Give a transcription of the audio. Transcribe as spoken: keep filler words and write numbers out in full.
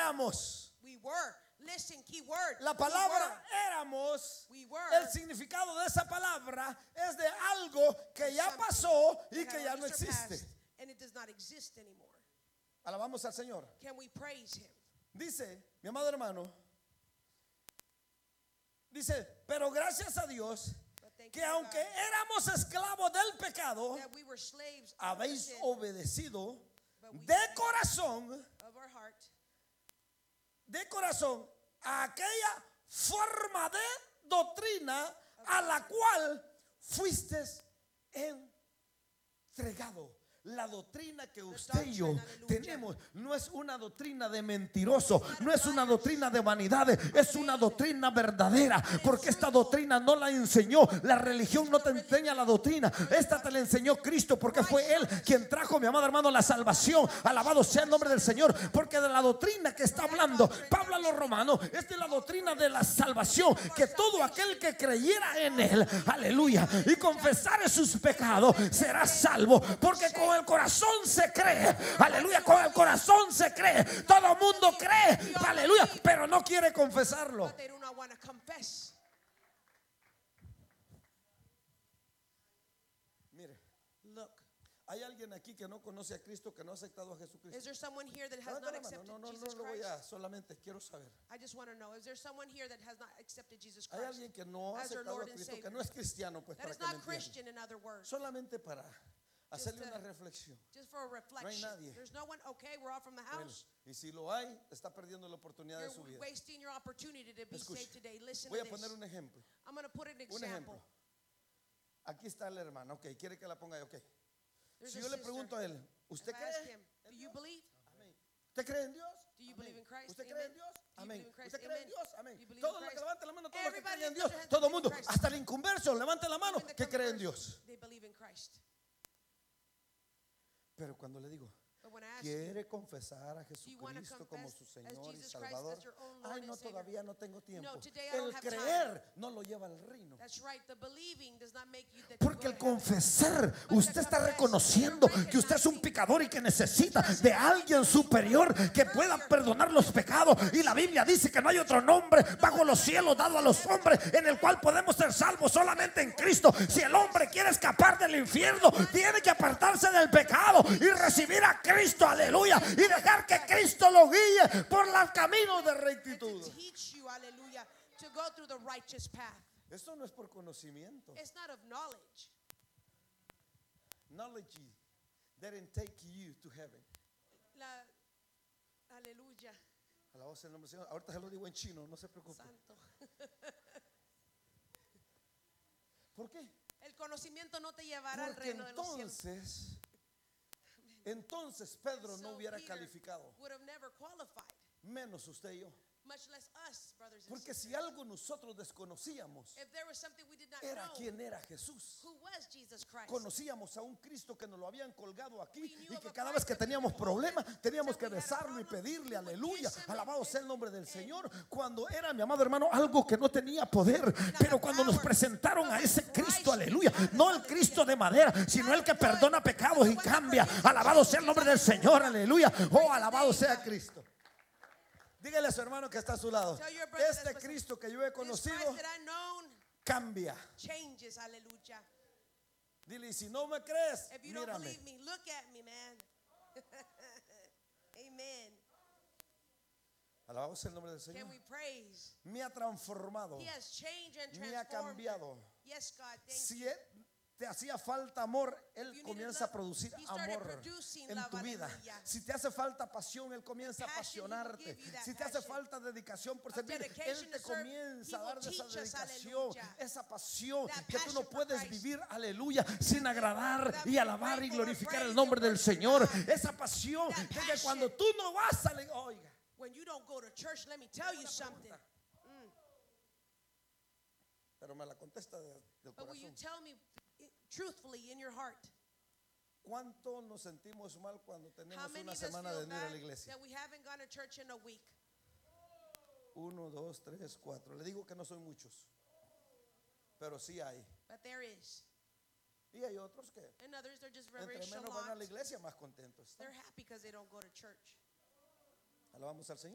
éramos. We were. Listen, key word. La palabra éramos, We were. el significado de esa palabra es de algo que ya pasó y que ya no existe. And it does not exist anymore. Alabamos al Señor. Can we praise him? Dice, mi amado hermano, dice, pero gracias a Dios que aunque éramos esclavos del pecado, That we were slaves of habéis sin, obedecido but we de corazón, of our heart de corazón, a aquella forma de doctrina a la cual fuiste entregado. La doctrina que usted y yo tenemos no es una doctrina de mentiroso, no es una doctrina de vanidades, es una doctrina verdadera, porque esta doctrina no la enseñó la religión, no te enseña la doctrina, esta te la enseñó Cristo, porque fue Él quien trajo, mi amado hermano, la salvación. Alabado sea el nombre del Señor, porque de la doctrina que está hablando Pablo a los romanos es de la doctrina de la salvación, que todo aquel que creyera en Él, aleluya, y confesare sus pecados será salvo, porque con el corazón se cree, aleluya, con el corazón se cree, todo el mundo cree, aleluya, pero no quiere confesarlo. but they do not want to confess. Mire, Look, hay alguien aquí que no conoce a Cristo, que no ha aceptado a Jesucristo. is there someone here that has Levanta not la mano. accepted No, no, no Jesus lo voy Christ? a, solamente quiero saber. I just want to know, is there someone here that has not accepted Jesus Hay Christ alguien que no ha as their aceptado a Lord and Cristo, Savior? que no es cristiano, pues, That para is que me not entiendan. Christian, in other words. Solamente para hacerle to- una reflexión. Just for a reflection. nadie. There's no one. Okay, we're all from the Bueno, house. y si lo hay, está perdiendo la oportunidad de su You're vida. wasting your opportunity to be Escuche, saved today. Listen voy to a poner this. un ejemplo. I'm going to put an Un ejemplo. example. Aquí está el hermano, ok, quiere que la ponga, ok. There's Si a yo le sister. pregunto a él, ¿usted If I ask cree? him, do you believe? ¿Usted cree en Dios? Do you Amén. believe in Christ? ¿Usted Amen. cree en Dios? Do you Amén. believe in Christ? ¿Usted cree en Amen. Dios? Do Amén. you believe in Todos los que Christ? levanten la mano, todos los que Everybody creen en lift Dios, your hands todo el and mundo, believe in Christ. hasta el inconverso, levante la mano Even the que cree en converts, Dios. they believe in Christ. Pero cuando le digo, But when I ask you, ¿quiere confesar a do you want to Jesucristo como confess su as Señor y Jesus Christ Salvador? as your own Lord Ay, and no, Savior? todavía no tengo tiempo. No, today I don't El have time. creer no lo lleva al reino. that's right. The believing does not make you that you Porque go el to heaven. confesar, But usted the está confess, reconociendo you're que usted es un recognizing pecador y que necesita de alguien superior que pueda perdonar los pecados. Y la Biblia dice que no hay otro nombre bajo los cielos dado a los hombres en el cual podemos ser salvos solamente en Cristo. Si el hombre quiere escapar del infierno, tiene que apartarse del pecado y recibir a Cristo, aleluya, y dejar que Cristo lo guíe por los caminos de and rectitud. to teach you, hallelujah, to go through the righteous path. Esto no es por conocimiento. It's not of knowledge. Knowledge didn't take you to heaven. La, aleluya, Alabado sea el nombre del Señor. Ahorita se lo digo en chino, no se preocupe. santo. ¿Por qué? El conocimiento no te llevará al Porque reino de los cielos. entonces, entonces Pedro no So hubiera Peter calificado, would have never qualified, menos usted y yo. much less us, brothers and Porque si sisters. algo nosotros desconocíamos, If there was something we did not era know, quién era Jesús. who was Jesus Christ? Conocíamos a un Cristo que nos lo habían colgado aquí We knew y of que a cada Christ vez que that we teníamos could problemas hold him, teníamos que till we had a besarlo y problem, pedirle we would aleluya. kiss him Alabado and- sea el nombre del and- Señor. Cuando era, mi amado hermano, algo que no tenía poder, pero cuando nos presentaron a ese Cristo, aleluya, no el Cristo de madera, sino el que perdona pecados y cambia. Alabado sea el nombre del Señor, aleluya. Oh, alabado sea Cristo. Dígale a su hermano que está a su lado, Tell your brother este that's Cristo que yo he This conocido Christ that I known cambia. changes, hallelujah. Dile, y si no me crees, If you don't mírame. believe me, look at me, man. Amen. Alabado sea el nombre del Can Señor. we praise? Me ha transformado, He has changed and me ha transformed. cambiado. Yes, God, thank Si you. e- te hacía falta amor, Él If you comienza a needed love, producir He started amor producing en love, tu vida. hallelujah. Si te hace falta pasión, Él comienza a Passion, He will apasionarte. give you that Si te hace passion. falta dedicación por Of servir, dedication Él te to serve, comienza He a dar will de esa teach us, dedicación, hallelujah. esa pasión That que tú no passion for puedes Christ. vivir, aleluya, sin agradar That y we alabar y pray for, glorificar praise el nombre and del worship Señor. God. Esa pasión That de que passion. cuando tú no vas a le- oiga. When you don't go to church, let me tell you something. Pero me la contesta de- del But will you corazón. tell me i- truthfully in your heart, ¿Cuánto nos sentimos mal cuando how tenemos many una of us semana de feel venir a bad la iglesia? that we haven't gone to church in a week? Uno, dos, tres, cuatro. Le digo que no son muchos, pero sí hay. But there is. Y hay otros que And others, they're just very entre menos van a la shalom. iglesia más contentos están. They're happy because they don't go to church. Alabamos al Señor.